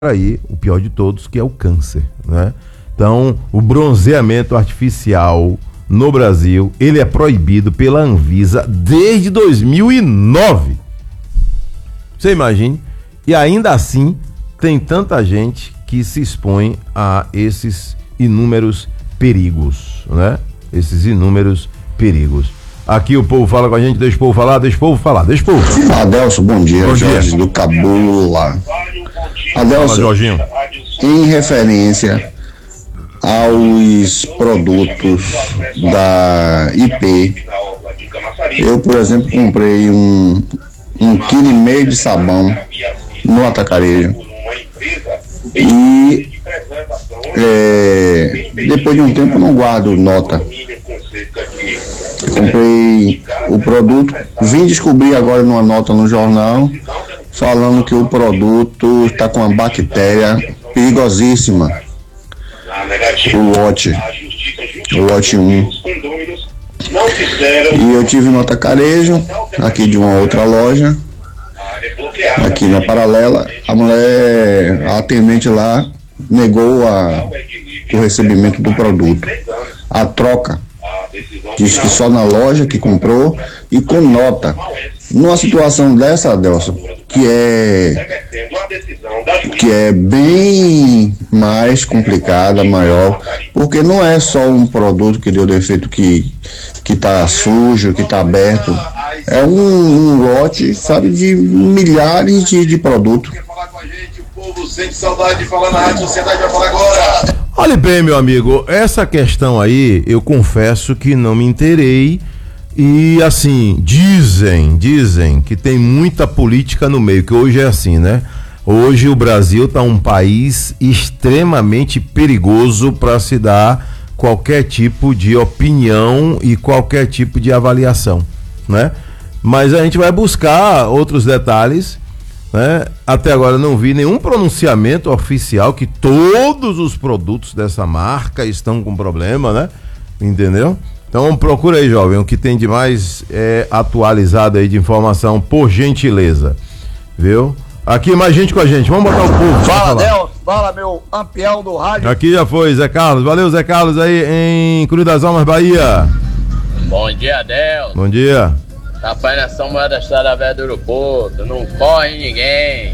aí o pior de todos, que é o câncer, né? Então, o bronzeamento artificial no Brasil, ele é proibido pela Anvisa desde 2009. Você imagine? E ainda assim, tem tanta gente que se expõe a esses inúmeros perigos, né? Esses inúmeros perigos. Aqui o povo fala com a gente, deixa o povo falar, deixa o povo falar, deixa o povo. Adelson, bom dia, bom Jorge dia. do Cabula. Adelson, em referência aos produtos da IP, eu, por exemplo, comprei um quilo e meio de sabão no atacarejo e depois de um tempo não guardo nota. Comprei o produto, vim descobrir agora numa nota no jornal falando que o produto está com uma bactéria perigosíssima, o lote 1. E eu tive no atacarejo aqui de uma outra loja, aqui na Paralela. A mulher, a atendente lá, negou o recebimento do produto, a troca. Diz que só na loja que comprou e com nota. Numa situação dessa, Adelson, que é bem mais complicada, maior, porque não é só um produto que deu defeito que tá sujo, que tá aberto. É um lote, sabe, de milhares de produtos. Sente saudade de falar na Rádio Sociedade, vai falar agora. Olha bem, meu amigo, essa questão aí, eu confesso que não me inteirei. E assim, dizem que tem muita política no meio, que hoje é assim, né? Hoje o Brasil tá um país extremamente perigoso para se dar qualquer tipo de opinião e qualquer tipo de avaliação, né? Mas a gente vai buscar outros detalhes, né? Até agora não vi nenhum pronunciamento oficial que todos os produtos dessa marca estão com problema, né? Entendeu? Então procura aí, jovem, o que tem de mais atualizado aí de informação, por gentileza, viu? Aqui mais gente com a gente, vamos botar o povo. Fala, Deus, fala, meu campeão do rádio. Aqui já foi, Zé Carlos, valeu, Zé Carlos aí em Cruz das Almas, Bahia. Bom dia, Deus. Bom dia. Rapaz, nós somos da estrada velha do aeroporto, não corre ninguém.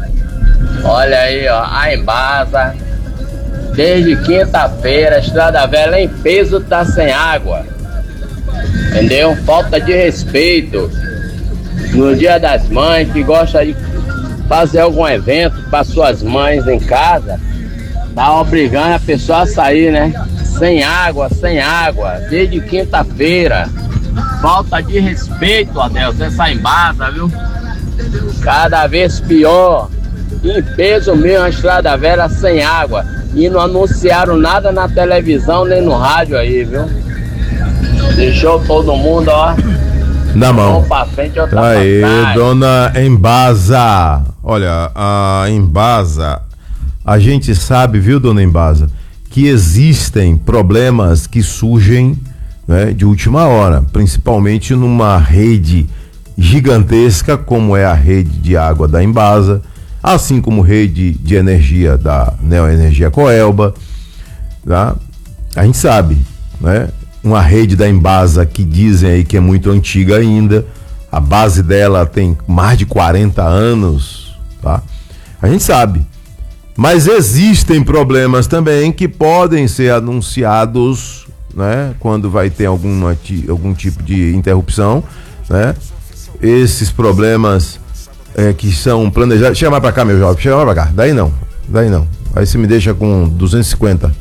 Olha aí, ó, a Embasa, desde quinta-feira, a estrada velha em peso tá sem água. Entendeu? Falta de respeito. No Dia das Mães, que gosta de fazer algum evento para suas mães em casa, tá obrigando a pessoa a sair, né? Sem água, desde quinta-feira. Falta de respeito, Adelson, essa Embasa, viu? Cada vez pior. Em peso mesmo, a estrada velha sem água. E não anunciaram nada na televisão nem no rádio aí, viu? Deixou todo mundo, ó, na mão. Um pra frente, outro pra aí, trás. dona Embasa. Olha, a Embasa, a gente sabe, viu, dona Embasa, que existem problemas que surgem, né, de última hora, principalmente numa rede gigantesca como é a rede de água da Embasa, assim como rede de energia da Neoenergia Coelba, tá? A gente sabe, né? Uma rede da Embasa que dizem aí que é muito antiga ainda, a base dela tem mais de 40 anos, tá? A gente sabe, mas existem problemas também que podem ser anunciados, né? Quando vai ter algum tipo de interrupção, né? Esses problemas que são planejados. Chega mais pra cá, meu jovem, chega mais pra cá. Daí não. Aí você me deixa com 250.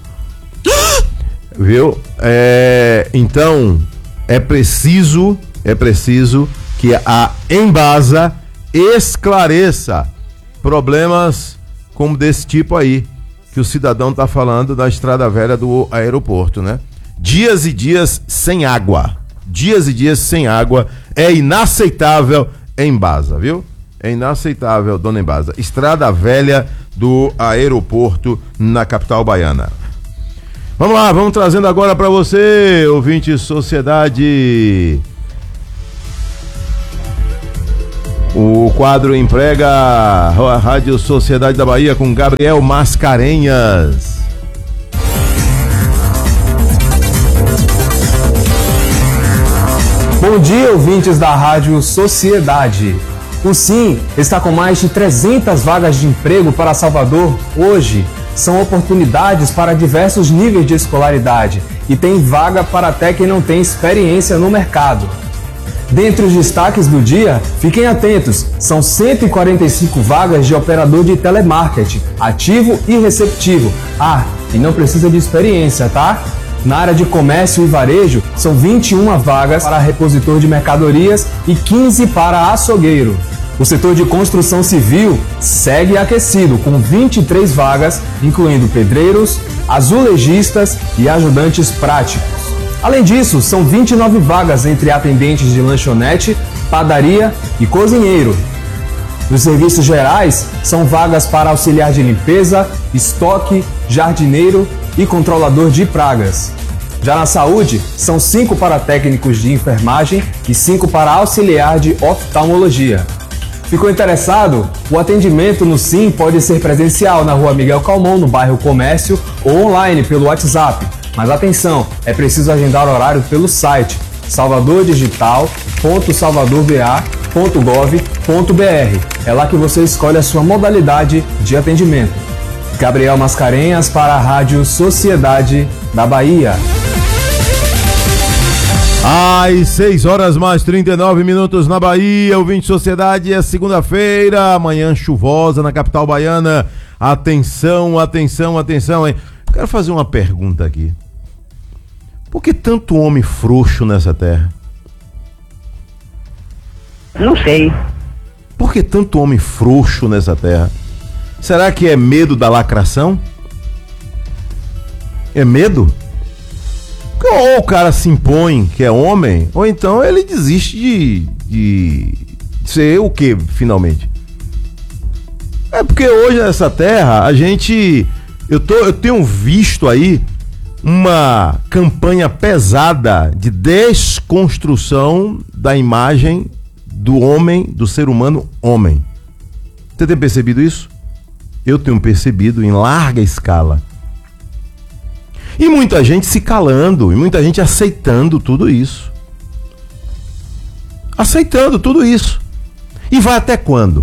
Viu? Então, é preciso que a Embasa esclareça problemas como desse tipo aí, que o cidadão tá falando da estrada velha do aeroporto, né? Dias e dias sem água. É inaceitável, Embasa, viu? É inaceitável, dona Embasa. Estrada velha do aeroporto na capital baiana. Vamos lá, vamos trazendo agora para você, ouvinte Sociedade. O quadro emprega a Rádio Sociedade da Bahia com Gabriel Mascarenhas. Bom dia, ouvintes da Rádio Sociedade. O SIM está com mais de 300 vagas de emprego para Salvador hoje. São oportunidades para diversos níveis de escolaridade e tem vaga para até quem não tem experiência no mercado. Dentre os destaques do dia, fiquem atentos, são 145 vagas de operador de telemarketing, ativo e receptivo. E não precisa de experiência, tá? Na área de comércio e varejo, são 21 vagas para repositor de mercadorias e 15 para açougueiro. O setor de construção civil segue aquecido, com 23 vagas, incluindo pedreiros, azulejistas e ajudantes práticos. Além disso, são 29 vagas entre atendentes de lanchonete, padaria e cozinheiro. Nos serviços gerais, são vagas para auxiliar de limpeza, estoque, jardineiro e controlador de pragas. Já na saúde, são 5 para técnicos de enfermagem e 5 para auxiliar de oftalmologia. Ficou interessado? O atendimento no SIM pode ser presencial na Rua Miguel Calmon, no bairro Comércio, ou online pelo WhatsApp. Mas atenção, é preciso agendar horário pelo site salvadordigital.salvadorba.gov.br. É lá que você escolhe a sua modalidade de atendimento. Gabriel Mascarenhas para a Rádio Sociedade da Bahia. Às 6h mais 39 na Bahia, ouvinte Sociedade, é segunda-feira, manhã chuvosa na capital baiana. Atenção, hein? Quero fazer uma pergunta aqui. Por que tanto homem frouxo nessa terra? Não sei. Por que tanto homem frouxo nessa terra? Será que é medo da lacração? É medo? Ou o cara se impõe que é homem, ou então ele desiste de ser o que, finalmente? É porque hoje nessa terra, eu tenho visto aí uma campanha pesada de desconstrução da imagem do homem, do ser humano homem. Você tem percebido isso? Eu tenho percebido em larga escala. E muita gente se calando, e muita gente aceitando tudo isso. Aceitando tudo isso. E vai até quando?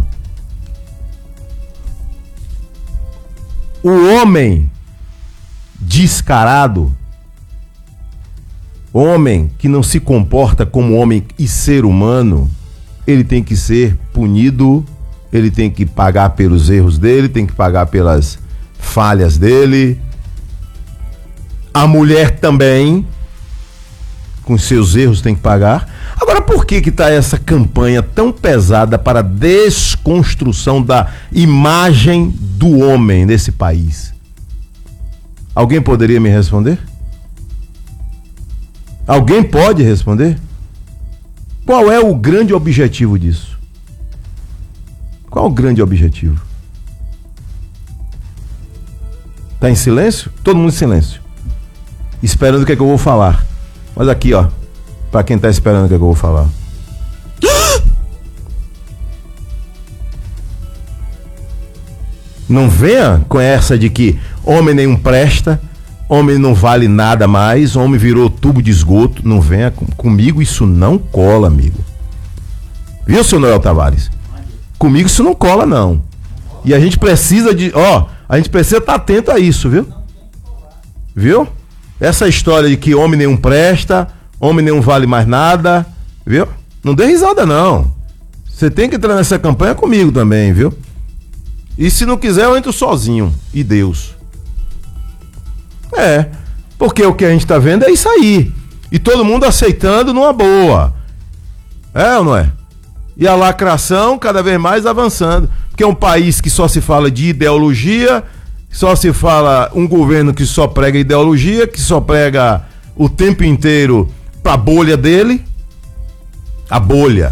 O homem descarado, homem que não se comporta como homem e ser humano, ele tem que ser punido, ele tem que pagar pelos erros dele, tem que pagar pelas falhas dele. A mulher também, com seus erros, tem que pagar. Agora, por que está essa campanha tão pesada para a desconstrução da imagem do homem nesse país? Alguém poderia me responder? Alguém pode responder? Qual é o grande objetivo disso? Qual é o grande objetivo? Tá em silêncio? Todo mundo em silêncio. Esperando o que é que eu vou falar. Mas aqui, ó, pra quem tá esperando o que é que eu vou falar. Não venha com essa de que homem nenhum presta, homem não vale nada mais, homem virou tubo de esgoto. Não venha comigo, isso não cola, amigo. Viu, seu Noel Tavares? Comigo isso não cola, não. E a gente precisa a gente precisa estar atento a isso, viu? Viu? Essa história de que homem nenhum presta, homem nenhum vale mais nada, viu? Não dê risada, não. Você tem que entrar nessa campanha comigo também, viu? E se não quiser, eu entro sozinho. E Deus. Porque o que a gente tá vendo é isso aí. E todo mundo aceitando numa boa. É ou não é? E a lacração cada vez mais avançando. Porque é um país que só se fala de ideologia, só se fala um governo que só prega ideologia, que só prega o tempo inteiro pra bolha dele. A bolha.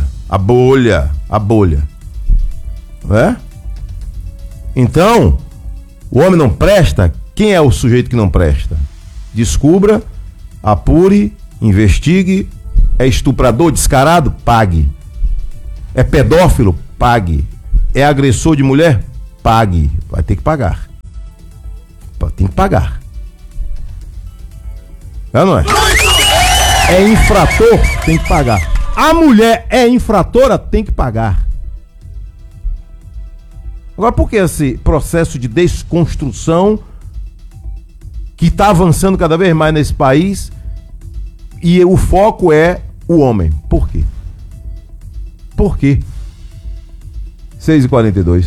Não é? Então, o homem não presta. Quem é o sujeito que não presta? Descubra, apure, investigue. É estuprador descarado? Pague. É pedófilo? pague. É agressor de mulher? Pague. Vai ter que pagar. Tem que pagar. É, não é? É infrator? Tem que pagar. A mulher é infratora? Tem que pagar. Agora, por que esse processo de desconstrução que está avançando cada vez mais nesse país e o foco é o homem? Por quê? Por quê? 6h42.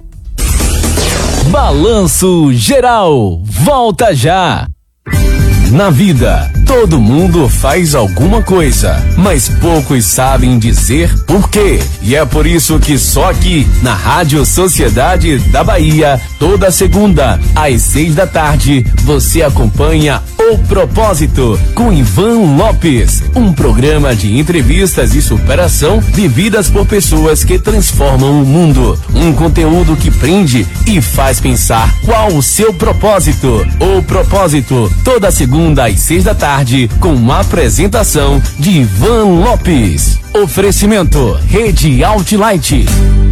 Balanço Geral, volta já! Na vida, todo mundo faz alguma coisa, mas poucos sabem dizer por quê. E é por isso que só aqui, na Rádio Sociedade da Bahia, toda segunda, às 6 da tarde, você acompanha O Propósito, com Ivan Lopes, um programa de entrevistas e superação vividas por pessoas que transformam o mundo. Um conteúdo que prende e faz pensar qual o seu propósito. O Propósito, toda segunda às 6 da tarde, com a apresentação de Ivan Lopes. Oferecimento Rede Outlight.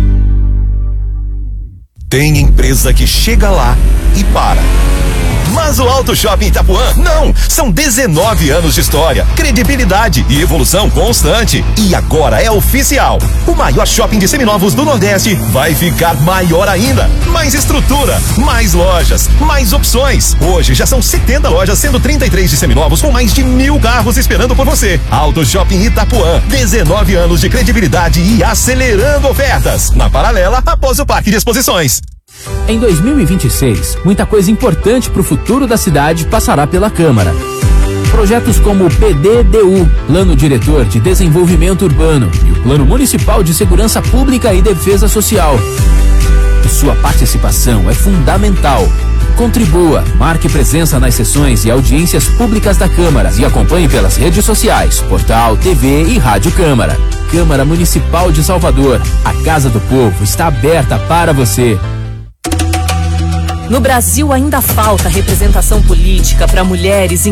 Tem empresa que chega lá e para. Mas o Auto Shopping Itapuã, não! São 19 anos de história, credibilidade e evolução constante. E agora é oficial. O maior shopping de seminovos do Nordeste vai ficar maior ainda. Mais estrutura, mais lojas, mais opções. Hoje já são 70 lojas, sendo 33 de seminovos com mais de 1.000 carros esperando por você. Auto Shopping Itapuã, 19 anos de credibilidade e acelerando ofertas. Na Paralela, após o Parque de Exposições. Em 2026, muita coisa importante para o futuro da cidade passará pela Câmara. Projetos como o PDDU, Plano Diretor de Desenvolvimento Urbano, e o Plano Municipal de Segurança Pública e Defesa Social. Sua participação é fundamental. Contribua, marque presença nas sessões e audiências públicas da Câmara e acompanhe pelas redes sociais, portal, TV e Rádio Câmara. Câmara Municipal de Salvador, a Casa do Povo está aberta para você. No Brasil ainda falta representação política para mulheres em